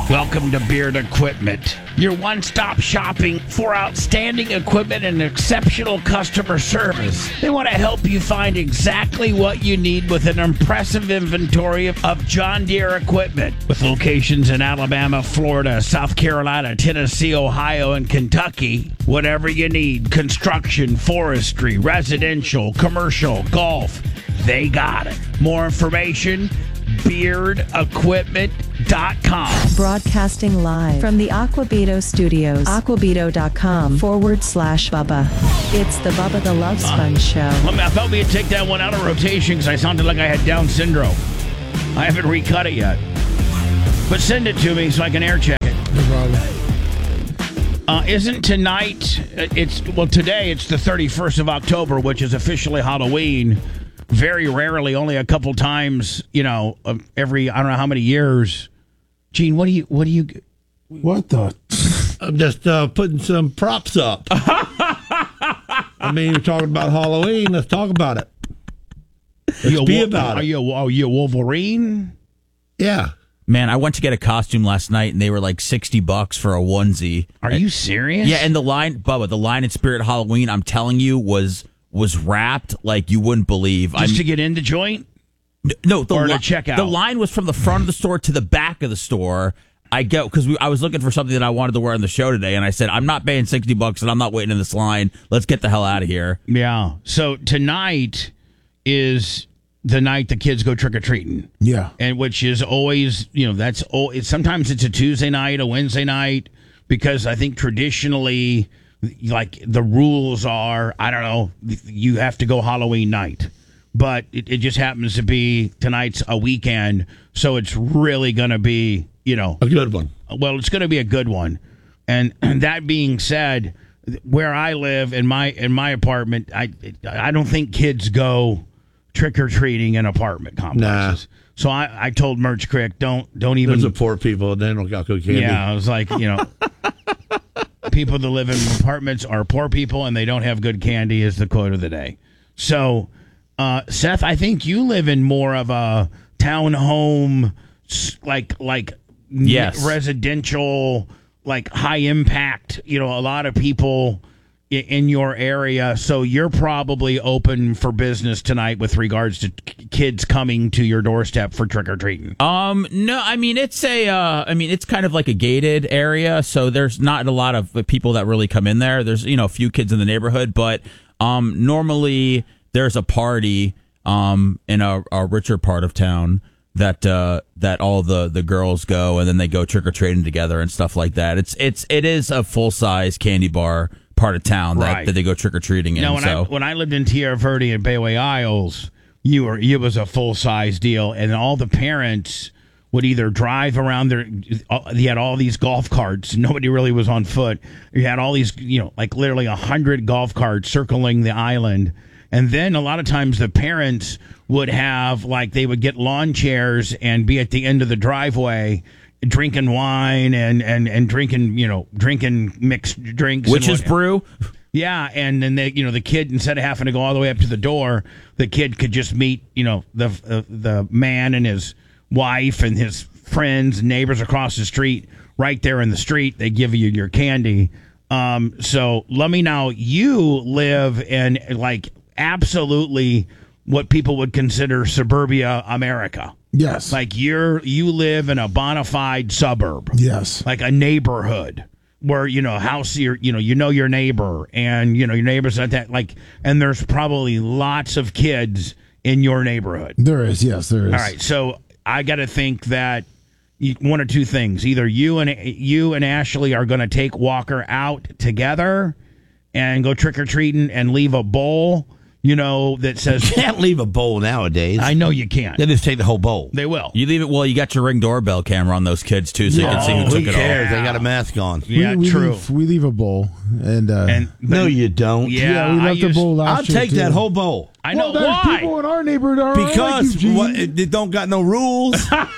Welcome to Beard Equipment, your one-stop shopping for outstanding equipment and exceptional customer service. They want to help you find exactly what you need with an impressive inventory of John Deere equipment. With locations in Alabama, Florida, South Carolina, Tennessee, Ohio, and Kentucky, whatever you need, construction, forestry, residential, commercial, golf, they got it. More information, beardequipment.com. Broadcasting live from the Aquabito Studios. Aquabito.com/Bubba. It's the Bubba the Love Sponge Show. I thought we'd take that one out of rotation because I sounded like I had Down syndrome. I haven't recut it yet. But send it to me so I can air check it. No problem. Isn't tonight, today it's the 31st of October, which is officially Halloween. Very rarely, only a couple times, every, I don't know how many years. Gene, what do you? What the? I'm just putting some props up. I mean, we're talking about Halloween. Let's talk about it. Let's be about it. Are you a Wolverine? Yeah. Man, I went to get a costume last night, and they were like $60 for a onesie. Are you serious? Yeah, and the line in Spirit Halloween, I'm telling you, was wrapped like you wouldn't believe. Just to get in the joint? No, to check out. The line was from the front of the store to the back of the store. I was looking for something that I wanted to wear on the show today, and I said, I'm not paying $60, and I'm not waiting in this line. Let's get the hell out of here. Yeah. So tonight is the night the kids go trick-or-treating. Yeah. And which is always, sometimes it's a Tuesday night, a Wednesday night, because I think traditionally, like, the rules are, I don't know, you have to go Halloween night. But it just happens to be tonight's a weekend, so it's really going to be, a good one. Well, it's going to be a good one. And that being said, where I live in my apartment, I don't think kids go trick-or-treating in apartment complexes. Nah. So I told Merch Crick, don't even... Those are poor people, they don't got good candy. Yeah, I was like, people that live in apartments are poor people and they don't have good candy is the quote of the day. So, Seth, I think you live in more of a townhome, yes, residential, like high impact, a lot of people in your area. So you're probably open for business tonight with regards to kids coming to your doorstep for trick-or-treating. No, I mean, it's it's kind of like a gated area, so there's not a lot of people that really come in there. There's, a few kids in the neighborhood, but normally there's a party in a richer part of town that all the girls go, and then they go trick-or-treating together and stuff like that. It is a full-size candy bar part of town that they go trick-or-treating in. When I lived in Tierra Verde and Bayway Isles, it was a full-size deal, and all the parents would either drive around there. You had all these golf carts. Nobody really was on foot. You had all these, like literally 100 golf carts circling the island. And then a lot of times the parents would have, they would get lawn chairs and be at the end of the driveway drinking wine and drinking mixed drinks. Which is brew. Yeah, and then the kid, instead of having to go all the way up to the door, the kid could just meet, the man and his wife and his friends and neighbors across the street right there in the street. They give you your candy. So let me know, you live in absolutely what people would consider suburbia America. Yes. You live in a bona fide suburb. Yes. Like a neighborhood where, house, your neighbor and, your neighbor's at that, and there's probably lots of kids in your neighborhood. There is. Yes, there is. All right. So I got to think that one or two things. Either you and Ashley are going to take Walker out together and go trick-or-treating and leave a bowl, that says... You can't leave a bowl nowadays. I know you can't. They just take the whole bowl. They will. You leave it, well, you got your Ring doorbell camera on those kids, too, so you can see who took it cares? all. They got a mask on. Yeah, true. We leave a bowl. No, you don't. Yeah, we left the bowl last I'll year, take too. that whole bowl. I know there's why. people in our neighborhood are Because like you, they don't got no rules.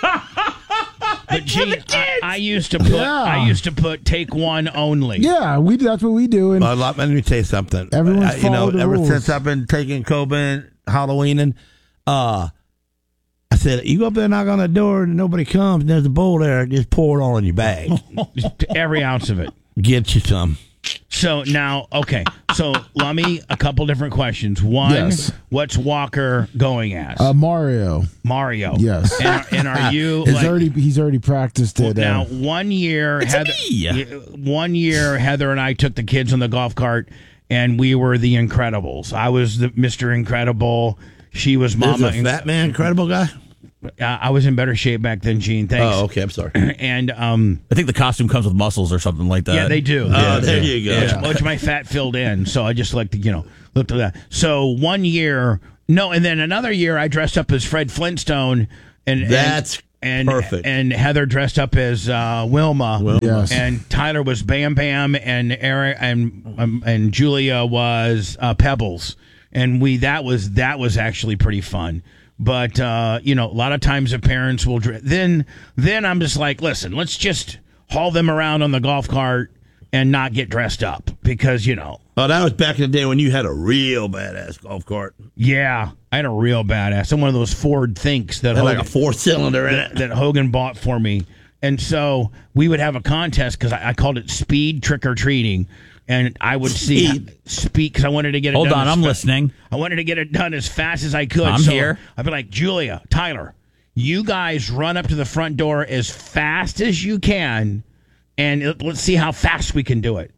But Gene, I used to put take one only. Yeah, that's what we do. And Let me tell you something. Everyone's followed the ever rules. since I've been taking Coben Halloweening, I said, you go up there, knock on the door, and nobody comes, and there's a bowl there, just pour it all in your bag. Every ounce of it. Get you some. So now, okay. So let me a couple different questions. One, Yes. what's Walker going as? Mario. Mario. Yes. And are you? He's already practiced it. Now, 1 year, me. 1 year, Heather and I took the kids on the golf cart, and we were the Incredibles. I was the Mr. Incredible. She was There's Mama. a fat man, incredible guy. I was in better shape back then, Gene. Thanks. Oh, okay. I'm sorry. And I think the costume comes with muscles or something like that. yeah, they do. Oh, there you go. Which my fat filled in, so I just like to look at that. So 1 year, and then another year I dressed up as Fred Flintstone, and That's perfect. And Heather dressed up as Wilma. Yes. And Tyler was Bam Bam, and Eric and Julia was Pebbles, and that was actually pretty fun. But a lot of times the parents will then I'm just like, listen, let's just haul them around on the golf cart and not get dressed up because Oh, that was back in the day when you had a real badass golf cart. yeah, I had a real badass. I'm one of those Ford Thinks that Had like a 4-cylinder in it. that Hogan bought for me. And so we would have a contest because I called it Speed Trick or Treating. And I would see speed because I wanted to get it Hold done. on, I'm listening. I wanted to get it done as fast as I could. I'm here. I'd be like, Julia, Tyler, you guys run up to the front door as fast as you can, and let's see how fast we can do it.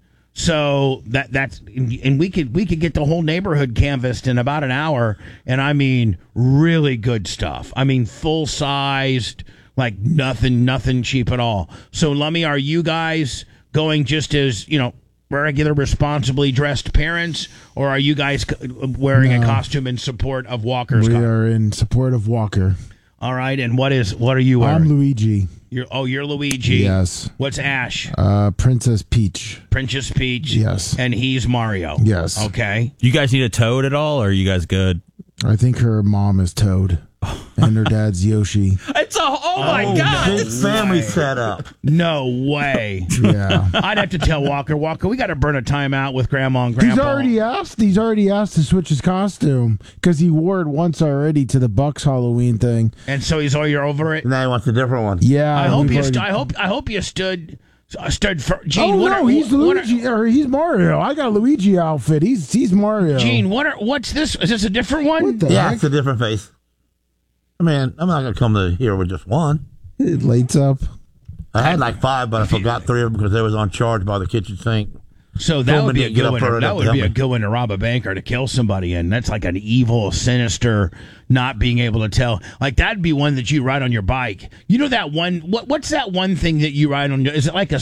So that's and we could get the whole neighborhood canvassed in about an hour, and I mean really good stuff. I mean full sized, like nothing cheap at all. So Lummy, are you guys going just as regular, responsibly dressed parents, or are you guys wearing a costume in support of Walker's? We are in support of Walker. All right, and what are you wearing? I'm Luigi. You're Luigi. Yes. What's Ash? Princess Peach. Princess Peach. Yes. And he's Mario. Yes. Okay. You guys need a Toad at all, or are you guys good? I think her mom is Toad, and her dad's Yoshi. It's my God! Big family setup. No way. Yeah. I'd have to tell Walker, we got to burn a timeout with Grandma and Grandpa. He's already asked to switch his costume because he wore it once already to the Bucks Halloween thing. And so you're over it. Now he wants a different one. Yeah. I hope we've you. already- I hope you stood for Gene. He's Luigi or he's Mario. I got a Luigi outfit. He's Mario. Gene, what's this? Is this a different one? What the Yeah, heck? it's a different face. I mean, I'm not going to come to here with just one. It lights up. I had like 5, but I forgot 3 of them because they was on charge by the kitchen sink. So that would be a Get good up one. for it, That up would to be a help me. good one to rob a bank or to kill somebody in. That's like an evil, sinister, not being able to tell. Like that'd be one that you ride on your bike. You know that one? What's that one thing that you ride on? Is it like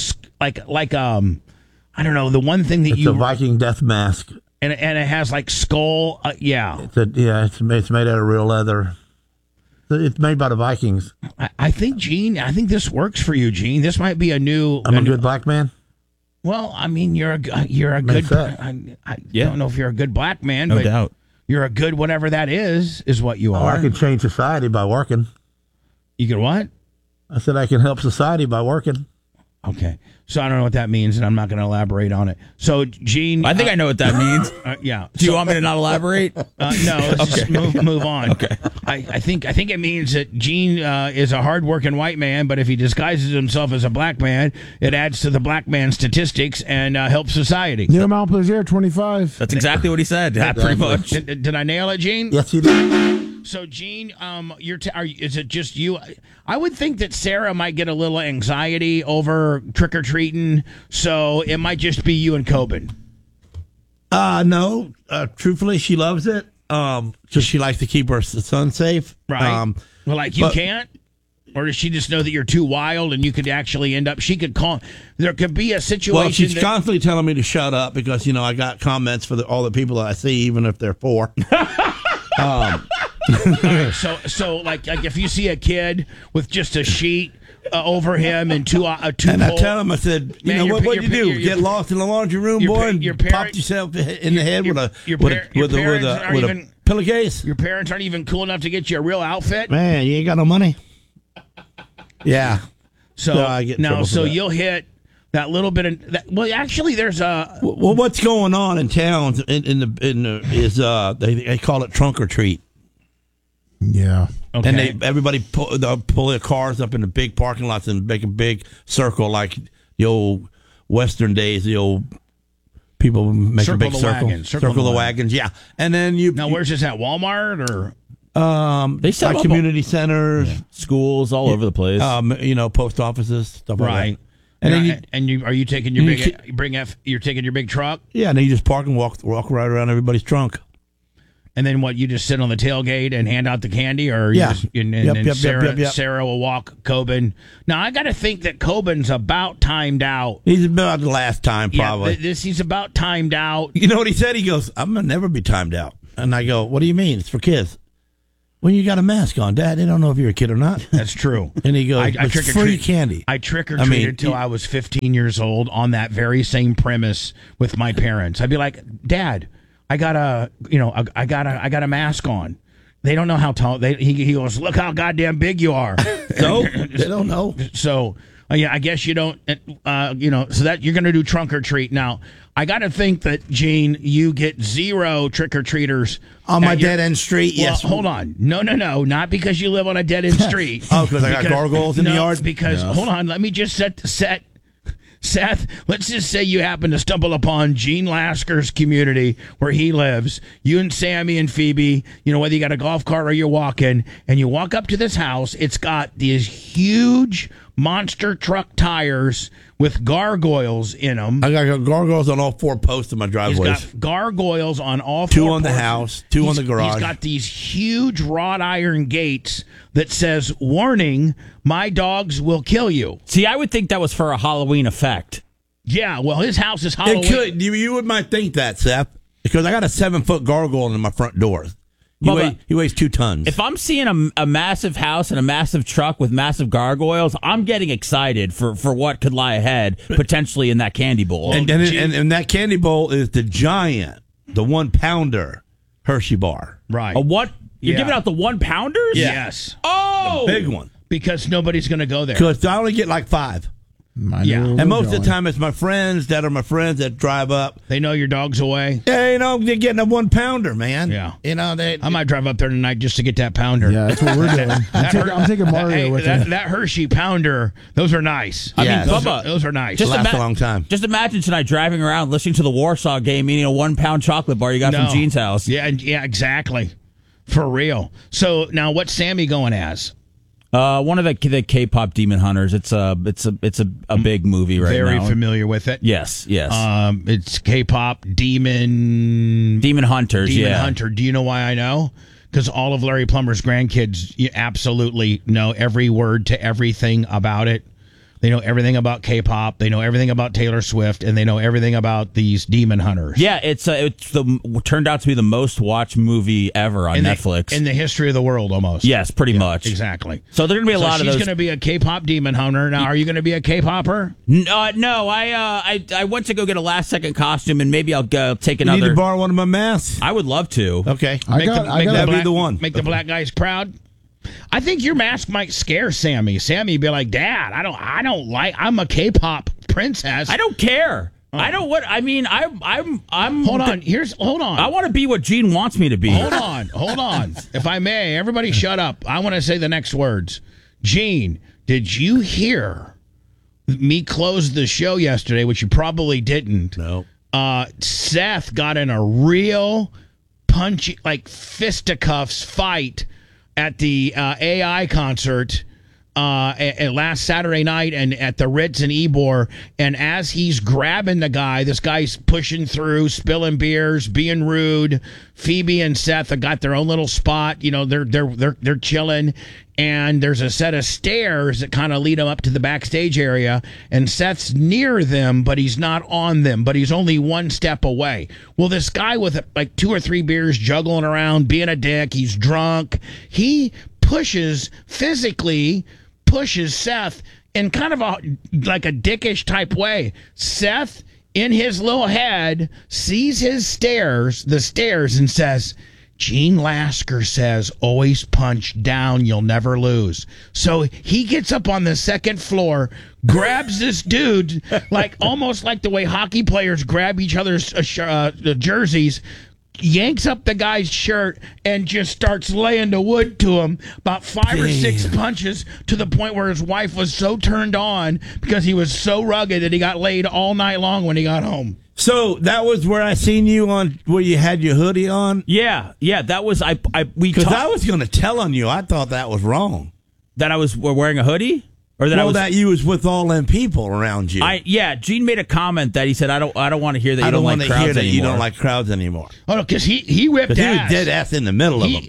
I don't know, the one thing that It's a Viking death mask. and it has like skull. Yeah, It's made out of real leather. It's made by the Vikings. I think Gene. I think this works for you, Gene. This might be a new. I'm a good black man. Well, I mean, you're a good. Makes sense. I don't know if you're a good black man, No but doubt. you're a good whatever that is what you Oh, are. I can change society by working. You can what? I said I can help society by working. Okay. So I don't know what that means, and I'm not going to elaborate on it. So, Gene. I think I know what that means. Yeah. Do you want me to not elaborate? No, let's just move on. Okay. I think it means that Gene is a hardworking white man, but if he disguises himself as a black man, it adds to the black man statistics and helps society. Neil Mount Plaisir, 25. That's exactly what he said. Yeah, pretty much. Did I nail it, Gene? Yes, you did. So, Gene, is it just you? I would think that Sarah might get a little anxiety over trick or treating, so it might just be you and Coben. No. Truthfully, she loves it. So she likes to keep her son safe. Right. Well, like you but- can't? Or does she just know that you're too wild and you could actually end up, she could call, there could be a situation Well, she's that, constantly telling me to shut up because, I got comments for all the people that I see, even if they're 4. so like if you see a kid with just a sheet over him and two And I pole- tell him, I said, Man, your- what your- you do? your- Get lost in the laundry room, your boy, pa- and your parent- pop yourself in the head your- with your a parents aren't even- pillowcase. your parents aren't even cool enough to get you a real outfit. Man, you ain't got no money. Yeah. So No, I get in trouble for so that. you'll hit that little bit of that. Well, actually, there's a Well, what's going on in towns is they call it trunk or treat. Yeah. Okay. And everybody pull their cars up in the big parking lots and make a big circle like the old Western days. The old people make Circle a big the circle. wagons. Circle the wagons. Yeah, and then you Now, where's this at? Walmart or? They set like up community centers, schools all over the place. post offices, stuff like Right. that. And then Are you taking your you you're taking your big truck? and then you just park and walk right around everybody's trunk. And then what? You just sit on the tailgate and hand out the candy, or Yeah. and Sarah, Yep. Sarah will walk Coben. Now I got to think that Coben's about timed out. He's about the last time, probably. Yeah, he's about timed out. You know what he said? He goes, "I'm gonna never be timed out." And I go, "What do you mean? It's for kids." When you got a mask on, Dad, they don't know if you're a kid or not. That's true. And he goes, "It's free candy." I trick or treated till I was 15 years old on that very same premise with my parents. I'd be like, "Dad, I got a mask on." They don't know how tall. He goes, "Look how goddamn big you are." No, they don't know. So yeah, I guess you don't. So that you're going to do trunk or treat now. I got to think that, Gene, you get 0 trick or treaters On my dead end street, Well, yes. hold on. No, not because you live on a dead end street. Oh, because I got gargoyles in the yard? Because hold on, let me just set. Seth, let's just say you happen to stumble upon Gene Lasker's community where he lives. You and Sammy and Phoebe, whether you got a golf cart or you're walking, and you walk up to this house. It's got these huge monster truck tires with gargoyles in them. I got gargoyles on all 4 posts of my He's driveways. got gargoyles on all 4 2 on the portions. house, 2 on the garage. He's got these huge wrought iron gates that says, "Warning, my dogs will kill you." See, I would think that was for a Halloween effect. Yeah, well, his house is Halloween. It could. You might think that, Seth, because I got a 7-foot gargoyle in my front door. He weighs 2 tons. If I'm seeing a massive house and a massive truck with massive gargoyles, I'm getting excited for what could lie ahead, potentially in that candy bowl. and that candy bowl is the giant, the 1-pounder Hershey bar. Right. A what? You're Yeah. giving out the 1-pounders? Yes. Oh! Big one. Because nobody's going to go there. Because I only get like 5. Yeah. And most of the time, it's my friends that drive up. They know your dog's away. Yeah, they're getting a 1-pounder, man. Yeah. They. I might drive up there tonight just to get that pounder. Yeah, that's what we're doing. I'm taking Mario with me. that Hershey pounder, those are nice. Yes. Those are nice. Just last a long time. Just imagine tonight driving around listening to the Warsaw game, eating a 1-pound chocolate bar you got from Gene's house. Yeah, exactly. For real. So now, what's Sammy going as? One of the K-pop demon hunters. It's a big movie right Very now. familiar with it. Yes. It's K-pop demon Hunters. hunter. Do you know why I know? Because all of Larry Plummer's grandkids absolutely know every word to everything about it. They know everything about K-pop. They know everything about Taylor Swift, and they know everything about these demon hunters. Yeah, it's turned out to be the most watched movie ever on Netflix in the history of the world, almost. Yes, pretty much. Exactly. So there's gonna be a lot of those. She's going to be a K-pop demon hunter. Now, are you going to be a K-popper? No, I went to go get a last second costume, and maybe I'll go take You another. need to borrow one of my masks. I would love to. Okay. That'd be the one. Make the black guys proud. I think your mask might scare Sammy. Sammy'd be like, "Dad, I'm a K-pop princess. I don't care. I don't what I mean. I'm. Hold on. I want to be what Gene wants me to be. Hold on. If I may, everybody shut up. I want to say the next words. Gene, did you hear me close the show yesterday, which you probably didn't? No. Seth got in a real punchy, like fisticuffs fight at the AI concert last Saturday night and at the Ritz in Ybor. And as he's grabbing the guy, this guy's pushing through, spilling beers, being rude. Phoebe and Seth have got their own little spot. They're chilling. And there's a set of stairs that kind of lead them up to the backstage area. And Seth's near them, but he's not on them. But he's only one step away. Well, this guy with like 2 or 3 beers juggling around, being a dick, he's drunk. He physically pushes Seth in kind of like a dickish type way. Seth, in his little head, sees the stairs, and says, Gene Lasker says, always punch down, you'll never lose. So he gets up on the second floor, grabs this dude, like almost like the way hockey players grab each other's jerseys, yanks up the guy's shirt and just starts laying the wood to him about 5 or 6 punches to the point where his wife was so turned on because he was so rugged that he got laid all night long when he got home. So that was where I seen you on where you had your hoodie on. Yeah, that was Because I was going to tell on you. I thought that was wrong. That I was wearing a hoodie, or that that you was with all them people around you. Gene made a comment that he said I don't want to hear that you don't like crowds anymore. You don't like crowds anymore. Oh no, because he whipped ass. He was dead ass in the middle of them.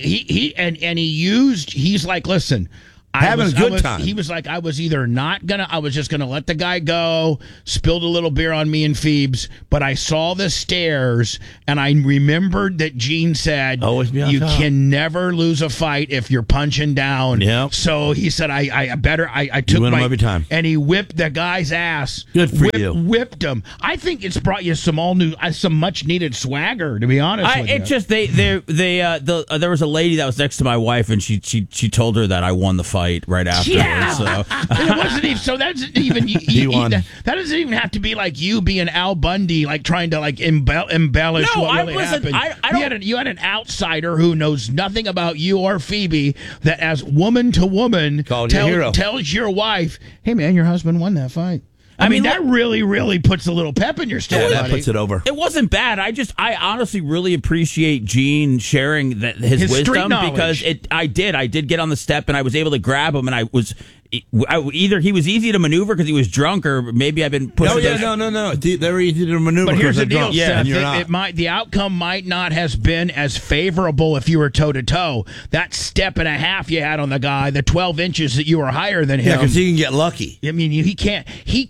He's like, listen. Having a good time. He was like, I was just gonna let the guy go, spilled a little beer on me and Phoebes, but I saw the stares and I remembered that Gene said, always be on you top. can never lose a fight if you're punching down. Yep. So he said, I took win 'em every time. And he whipped the guy's ass. Good for you. Whipped him. I think it's brought you some much needed swagger, to be honest with you. It's just there was a lady that was next to my wife and she told her that I won the fight right after. Yeah. So it wasn't even. So that doesn't even. He won. That doesn't even have to be like you being Al Bundy, like trying to like embellish No, what I really wasn't- happened. I don't- You had an outsider who knows nothing about you or Phoebe that, as woman to woman, Called you a hero. tells your wife, "Hey man, your husband won that fight." I mean, that really, really puts a little pep in your step. Yeah, that buddy. puts it over. it wasn't bad. I honestly really appreciate Gene sharing his His street wisdom knowledge. because I did get on the step and I was able to grab him and either he was easy to maneuver because he was drunk or maybe I've been pushing. No. They're easy to maneuver. But here's the deal, drunk. Seth. and you're not. The outcome might not have been as favorable if you were toe to toe. That step and a half you had on the guy, the 12 inches that you were higher than Yeah, him. because he can get lucky. I mean, he can't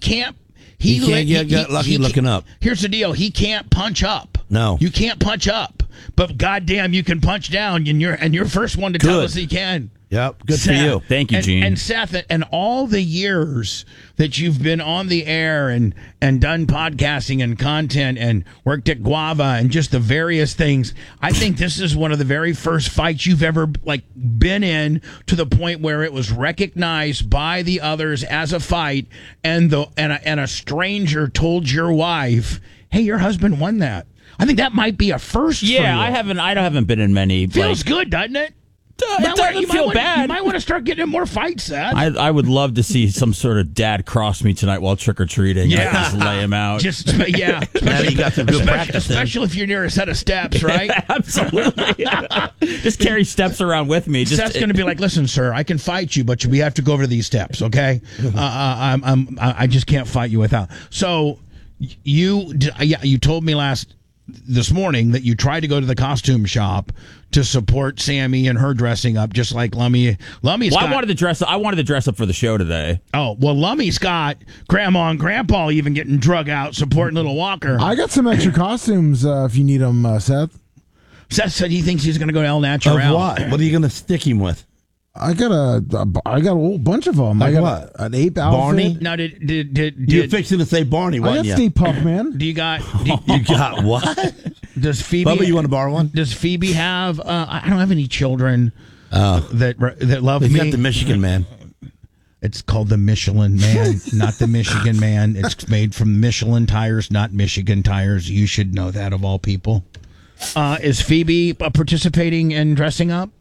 get lucky looking up. Here's the deal: he can't punch up. No. You can't punch up, but goddamn, you can punch down, and you're first one to tell Good. us he can. Yep, good Seth, for you. Thank you, Gene. And Seth, and all the years that you've been on the air and done podcasting and content and worked at Guava and just the various things, I think this is one of the very first fights you've ever been in to the point where it was recognized by the others as a fight, and a stranger told your wife, "Hey, your husband won that." I think that might be a first. Yeah, for you. I haven't been in many. Feels good, doesn't it? It doesn't feel bad. You might want to start getting in more fights, Seth. I would love to see some sort of dad cross me tonight while trick or treating. Yeah. Just lay him out. Yeah. Now you got some good practice. Especially if you're near a set of steps, right? Absolutely. Just carry steps around with me. Seth's going to be like, "Listen, sir, I can fight you, but we have to go over these steps, okay? I just can't fight you without." So you told me this morning that you tried to go to the costume shop to support Sammy and her dressing up, just like Lummy. I wanted to dress up for the show today. Oh, well, Lummy's got Grandma and Grandpa even getting drug out supporting little Walker. I got some extra costumes if you need them, Seth. Seth said he thinks he's going to go to El Natural. Of what? What are you going to stick him with? I got a whole bunch of them. Like I got what? An ape outfit. Barney? Now, You're fixing to say Barney, I wasn't got you? Stay Puft, man. Do you got? You got what? Does Phoebe? Bubba, you want to borrow one? Does Phoebe have? I don't have any children that love He's me. got the Michigan man. It's called the Michelin Man, not the Michigan Man. It's made from Michelin tires, not Michigan tires. You should know that, of all people. Is Phoebe participating in dressing up?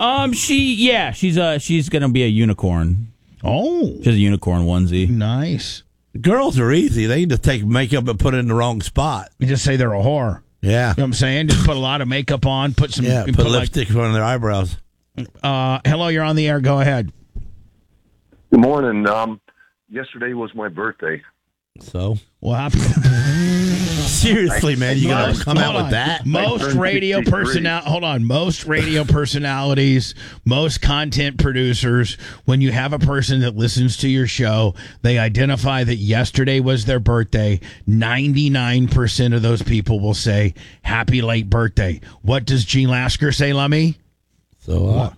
She's gonna be a unicorn. Oh, She has a unicorn onesie. nice. Girls are easy. They can just take makeup and put it in the wrong spot. You just say they're a whore. Yeah. You know what I'm saying? Just put a lot of makeup on, put some. Yeah, put lipstick on their eyebrows. Hello, you're on the air. Go ahead. Good morning. Yesterday was my birthday. So? Well, Seriously, man, you got to come out with that? Most radio personalities, most content producers, when you have a person that listens to your show, they identify that yesterday was their birthday. 99% of those people will say, "Happy late birthday." What does Gene Lasker say, Lummy? So?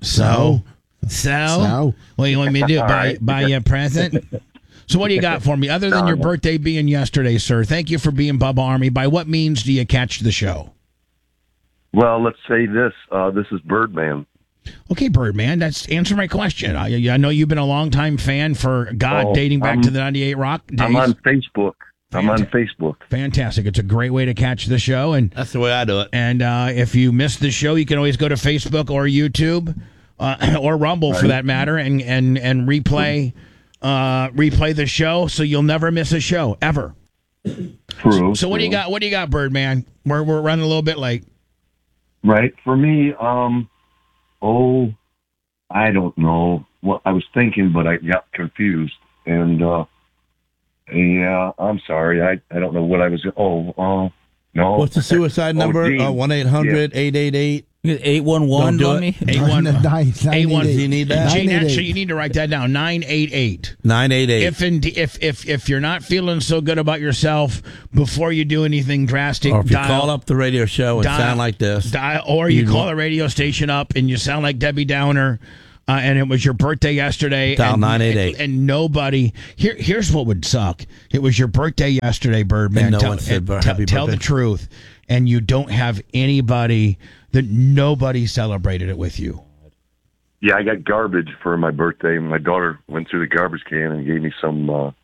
What do you want me to do? Buy you a present? So what do you got for me, other than your birthday being yesterday, sir? Thank you for being Bubba Army. By what means do you catch the show? Well, let's say this. This is Birdman. Okay, Birdman, that's answer my question. I know you've been a longtime fan for dating back to the 98 Rock days. I'm on Facebook. I'm on Facebook. Fantastic. It's a great way to catch the show. And That's the way I do it. And if you missed the show, you can always go to Facebook or YouTube or Rumble for that matter and replay the show so you'll never miss a show ever. True. So what do you got? What do you got, Birdman? We're running a little bit late. Right. For me, I don't know. Well, I was thinking, but I got confused. And yeah, I'm sorry. I don't know what I was. No. What's the suicide number? Gene. 1-800-888. 811 Don't do on it. me. 8-1. Do you need that? Gene, actually, you need to write that down. 988. 988. If you're not feeling so good about yourself before you do anything drastic, Or if you call up the radio show and sound like this. Or you call the radio station up and you sound like Debbie Downer. And it was your birthday yesterday. Dial 988. And nobody. Here's what would suck. It was your birthday yesterday, Birdman. And no one said happy tell birthday. the truth. And you don't have anybody, that nobody celebrated it with you. Yeah, I got garbage for my birthday. My daughter went through the garbage can and gave me some